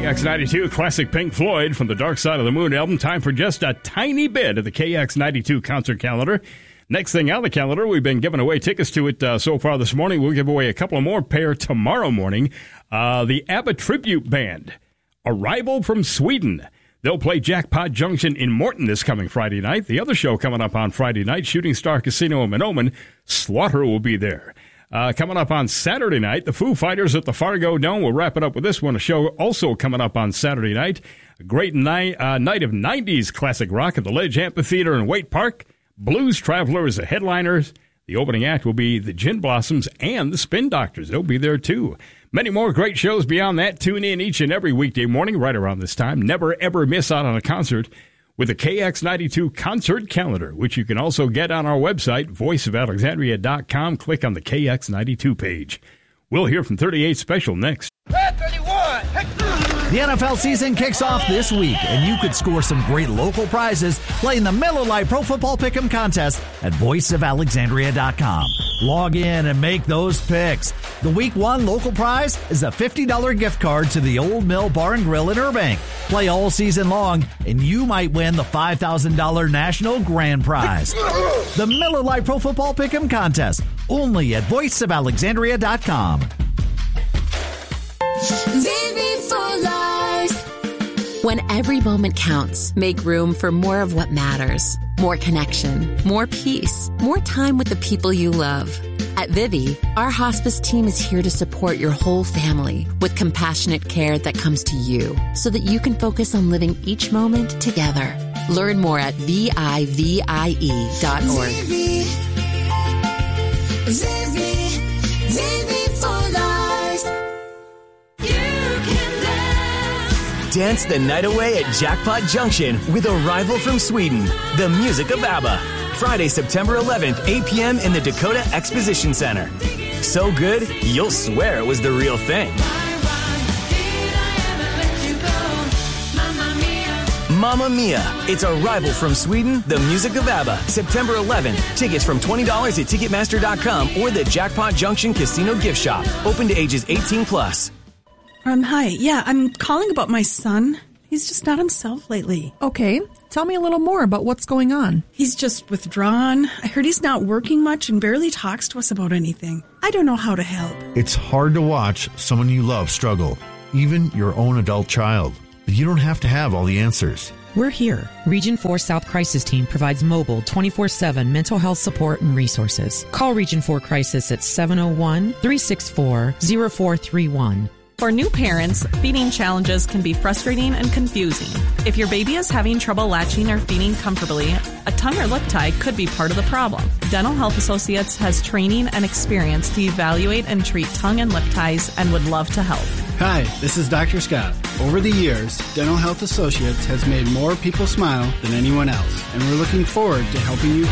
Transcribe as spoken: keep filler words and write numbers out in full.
K X ninety-two classic Pink Floyd from the Dark Side of the Moon album. Time for just a tiny bit of the K X ninety-two concert calendar. Next thing on the calendar, we've been giving away tickets to it uh, so far this morning. We'll give away a couple of more pair tomorrow morning. Uh, the ABBA Tribute Band, Arrival from Sweden. They'll play Jackpot Junction in Morton this coming Friday night. The other show coming up on Friday night, Shooting Star Casino in Manoman, Slaughter will be there. Uh, coming up on Saturday night, the Foo Fighters at the Fargo Dome. We'll wrap it up with this one. A show also coming up on Saturday night. A great night, uh, night of nineties classic rock at the Ledge Amphitheater in Waite Park. Blues Travelers, the headliners. The opening act will be the Gin Blossoms and the Spin Doctors. They'll be there, too. Many more great shows beyond that. Tune in each and every weekday morning right around this time. Never, ever miss out on a concert with the K X ninety-two concert calendar, which you can also get on our website, voice of alexandria dot com. Click on the K X ninety-two page. We'll hear from thirty-eight Special next. The N F L season kicks off this week, and you could score some great local prizes playing the Miller Lite Pro Football Pick'em contest at voice of alexandria dot com. Log in and make those picks. The week one local prize is a fifty dollars gift card to the Old Mill Bar and Grill in Burbank. Play all season long, and you might win the five thousand dollars national grand prize. The Miller Lite Pro Football Pick'em contest, only at voice of alexandria dot com. When every moment counts, make room for more of what matters. More connection, more peace, more time with the people you love. At Vivi, our hospice team is here to support your whole family with compassionate care that comes to you so that you can focus on living each moment together. Learn more at V I V I E dot org. Vivi. Vivi. Vivi for life. Dance the night away at Jackpot Junction with Arrival from Sweden, the music of ABBA. Friday, September eleventh, eight p.m. in the Dakota Exposition Center. So good, you'll swear it was the real thing. Mamma Mia. It's Arrival from Sweden, the music of ABBA. September eleventh. Tickets from twenty dollars at Ticketmaster dot com or the Jackpot Junction Casino Gift Shop. Open to ages eighteen plus. Um, hi. Yeah, I'm calling about my son. He's just not himself lately. Okay. Tell me a little more about what's going on. He's just withdrawn. I heard he's not working much and barely talks to us about anything. I don't know how to help. It's hard to watch someone you love struggle, even your own adult child. But you don't have to have all the answers. We're here. Region four South Crisis Team provides mobile twenty-four seven mental health support and resources. Call Region four Crisis at seven oh one, three six four, oh four three one. For new parents, feeding challenges can be frustrating and confusing. If your baby is having trouble latching or feeding comfortably, a tongue or lip tie could be part of the problem. Dental Health Associates has training and experience to evaluate and treat tongue and lip ties and would love to help. Hi, this is Doctor Scott. Over the years, Dental Health Associates has made more people smile than anyone else, and we're looking forward to helping you